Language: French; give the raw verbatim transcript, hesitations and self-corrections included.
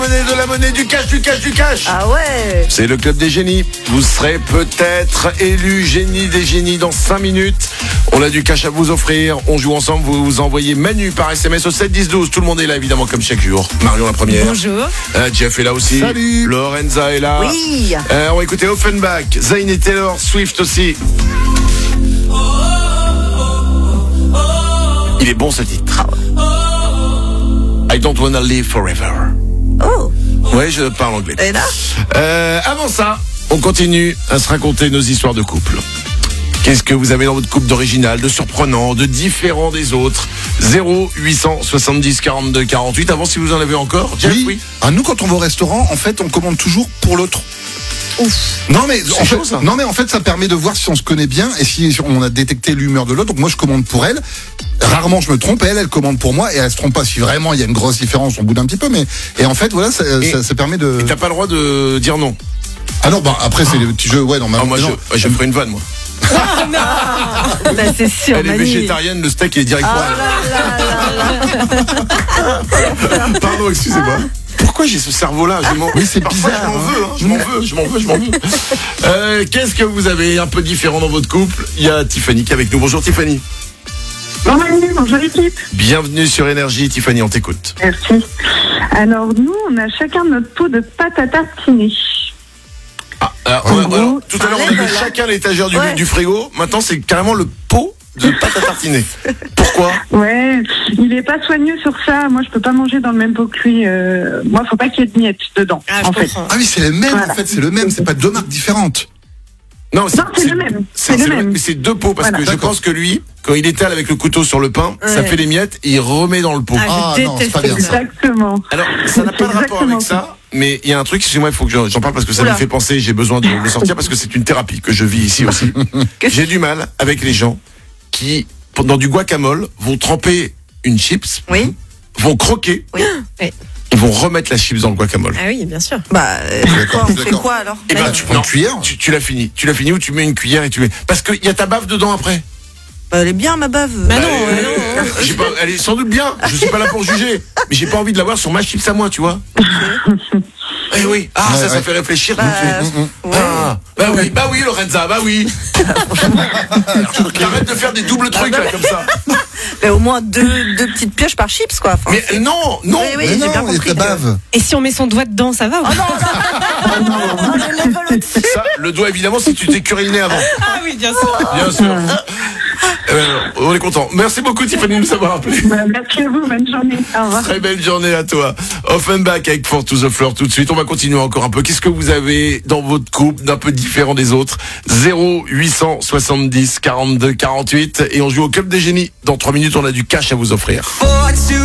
monnaie, de la monnaie, du cash, du cash, du cash. Ah ouais. C'est le club des génies. Vous serez peut-être élu génie des génies dans cinq minutes. On a du cash à vous offrir. On joue ensemble. Vous vous envoyez Manu par S M S au sept dix douze. Tout le monde est là évidemment comme chaque jour. Marion la première. Bonjour. Euh, Jeff est là aussi. Salut. Lorenza est là. Oui. Euh, on va écouter Offenbach, Zayn et Taylor Swift aussi. Il est bon ce titre. I don't wanna live forever. Oh. Ouais, je parle anglais. Et là Euh, avant ça, on continue à se raconter nos histoires de couple. Qu'est-ce que vous avez dans votre couple d'original, de surprenant, de différent des autres? Zéro huit cent soixante-dix quarante-deux quarante-huit. Avant, si vous en avez encore, Jeff, oui. Oui. Ah, nous, quand on va au restaurant, en fait, on commande toujours pour l'autre. Ouf. Non mais, en chaud, fait, ça. non mais en fait ça permet de voir si on se connaît bien et si on a détecté l'humeur de l'autre. Donc moi je commande pour elle. Rarement je me trompe, elle elle commande pour moi et elle se trompe pas. Si vraiment il y a une grosse différence, on boude un petit peu. Mais et en fait voilà ça, Et- ça, ça permet de. Et t'as pas le droit de dire non. Ah non bah après c'est les petits jeux ouais normalement. Ah, moi, non. je, je ferai une vanne, moi. Bah, c'est sûr, Elle est Manu. végétarienne, le steak est direct pour Ah elle. là là là là. Pardon, excusez-moi. Pourquoi j'ai ce cerveau-là? Je m'en... Oui, c'est Parfois, bizarre, je m'en hein. veux, hein. je m'en veux, je m'en veux, je m'en veux. Euh, qu'est-ce que vous avez un peu différent dans votre couple? Il y a Tiffany qui est avec nous. Bonjour Tiffany. Bon Manu, bonjour l'équipe. Bienvenue sur Énergie. Tiffany, on t'écoute. Merci. Alors nous, on a chacun notre pot de pâte à tartiner. Ah, alors, En ouais, gros, alors, tout à l'heure, on a voilà. vu chacun l'étagère du, Ouais. du frigo. Maintenant, c'est carrément le pot de pâte à tartiner. Pourquoi? Ouais, il est pas soigneux sur ça. Moi, je peux pas manger dans le même pot que lui. Euh, moi, faut pas qu'il y ait de miettes dedans, Ah, je en fait. comprends. Ah oui c'est le même Voilà. en fait c'est le même c'est pas deux marques différentes. Non, Non, c'est le même. C'est, C'est le c'est même. mais c'est deux pots parce Voilà. que je D'accord. pense que lui, quand il étale avec le couteau sur le pain, ça Ouais. fait des miettes et il remet dans le pot. Ah, je Ah, non, c'est déteste pas bien, ça. ça. Exactement. Alors, ça n'a pas de C'est rapport avec exactement ça, mais il y a un truc, excusez-moi, il faut que j'en j'en parle parce que ça Oula. me fait penser, j'ai besoin de le sortir parce que c'est une thérapie que je vis ici aussi. J'ai du mal avec les gens qui, dans du guacamole, vont tremper une chips, Oui. vont croquer, Oui. Oui. et vont remettre la chips dans le guacamole. Ah oui, bien sûr. Bah, euh, D'accord, quoi, on d'accord. fait quoi alors? Et ben, Manu tu prends une cuillère. Tu, tu l'as fini. Tu l'as fini ou tu mets une cuillère et tu mets. Parce qu'il y a ta bave dedans après. Bah, elle est bien ma bave. Bah non, Euh, euh, non. j'ai pas- elle est sans doute bien. Je suis pas là pour juger. Mais j'ai pas envie de l'avoir sur ma chips à moi, tu vois. Eh oui. Ah, Ouais, ça, ça ouais. fait réfléchir. Bah, tout de suite. ouais. Ah, bah oui, bah oui, Lorenza, bah oui. Arrête de faire des doubles trucs là comme ça. Mais au moins deux, deux petites pioches par chips, quoi. Enfin, Mais non, non. Oui, oui. Mais j'ai non bien il y a compris ta que- bave. Et si on met son doigt dedans, ça va ou pas? oh, le level au-dessus. Ça, le doigt évidemment si tu t'es curé le nez avant. Ah oui, bien sûr. Bien sûr. Eh ben, on est content. Merci beaucoup Tiffany de nous avoir appelé. Bah, merci à vous. Bonne journée. Au revoir. Très belle journée à toi. Offenbach avec For to the Floor tout de suite. On va continuer encore un peu. Qu'est-ce que vous avez dans votre couple d'un peu différent des autres? Zéro huit cent soixante-dix quarante-deux quarante-huit et on joue au club des génies. Dans trois minutes, on a du cash à vous offrir.